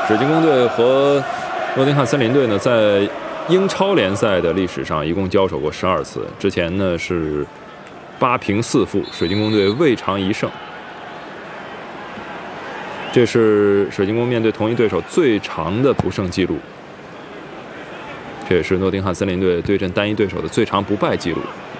水晶宫队和诺丁汉森林队呢，在英超联赛的历史上一共交手过12次，之前呢是8平4负，水晶宫队未尝一胜。这是水晶宫面对同一对手最长的不胜记录，这也是诺丁汉森林队对阵单一对手的最长不败记录。